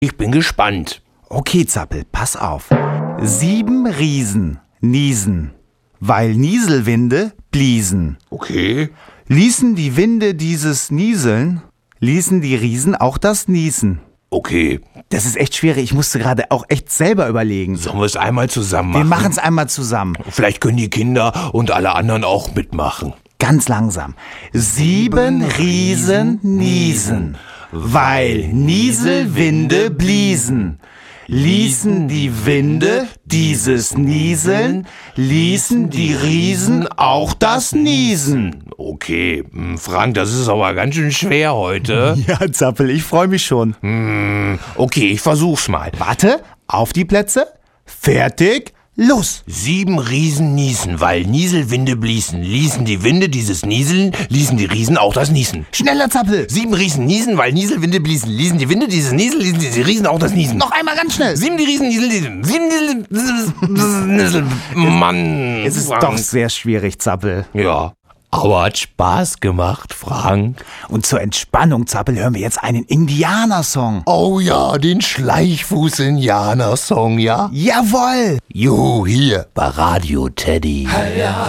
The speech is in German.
Ich bin gespannt. Okay, Zappel, pass auf. 7 Riesen niesen, weil Nieselwinde bliesen. Okay. Ließen die Winde dieses Nieseln, ließen die Riesen auch das Niesen. Okay. Das ist echt schwierig. Ich musste gerade auch echt selber überlegen. Sollen wir es einmal zusammen Wir machen? machen es einmal zusammen. Vielleicht können die Kinder und alle anderen auch mitmachen. Ganz langsam. 7 Riesen niesen, weil Nieselwinde bliesen. Ließen die Winde dieses Nieseln, ließen die Riesen auch das Niesen. Okay, Frank, das ist aber ganz schön schwer heute. Ja, Zappel, ich freue mich schon. Okay, ich versuch's mal. Warte, auf die Plätze, fertig, los. 7 Riesen niesen, weil Nieselwinde bliesen. Ließen die Winde dieses Nieseln, ließen die Riesen auch das Niesen. Schneller, Zappel. 7 Riesen niesen, weil Nieselwinde bliesen. Ließen die Winde dieses Niesen, ließen die Riesen auch das Niesen. Noch einmal ganz schnell. 7 die Riesen niesen. 7 Niesel. Mann. Es ist Frank. doch sehr schwierig, Zappel. Ja. Aber hat Spaß gemacht, Frank. Und zur Entspannung, Zappel, hören wir jetzt einen Indianersong. Oh ja, den Schleichfuß-Indianer-Song, ja? Jawohl. Juhu, hier bei Radio Teddy.